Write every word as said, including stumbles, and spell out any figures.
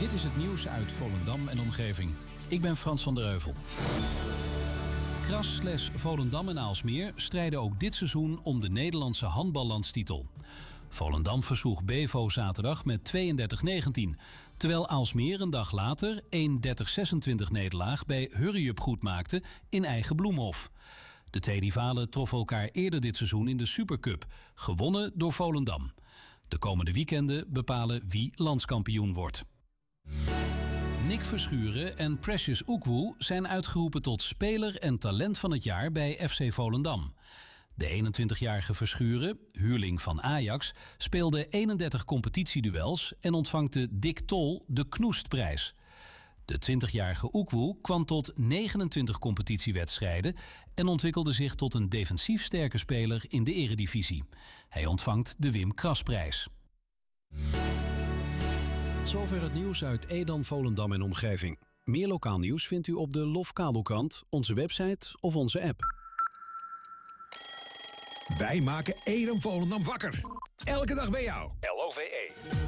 Dit is het nieuws uit Volendam en omgeving. Ik ben Frans van der Heuvel. Kras slash Volendam en Aalsmeer strijden ook dit seizoen om de Nederlandse handballandstitel. Volendam versloeg Bevo zaterdag met tweeëndertig negentien. Terwijl Aalsmeer een dag later een dertig zesentwintig nederlaag bij Hurriup goed maakte in eigen Bloemhof. De twee rivalen troffen elkaar eerder dit seizoen in de Supercup, gewonnen door Volendam. De komende weekenden bepalen wie landskampioen wordt. Nick Verschuren en Precious Oekwoe zijn uitgeroepen tot speler en talent van het jaar bij F C Volendam. De eenentwintigjarige Verschuren, huurling van Ajax, speelde eenendertig competitieduels en ontvangt de Dick Tol de Knoestprijs. De twintigjarige Oekwoe kwam tot negenentwintig competitiewedstrijden en ontwikkelde zich tot een defensief sterke speler in de eredivisie. Hij ontvangt de Wim Krasprijs. Zover het nieuws uit Edam, Volendam en omgeving. Meer lokaal nieuws vindt u op de Lof Kabelkrant, onze website of onze app. Wij maken Edam Volendam wakker. Elke dag bij jou. L O V E.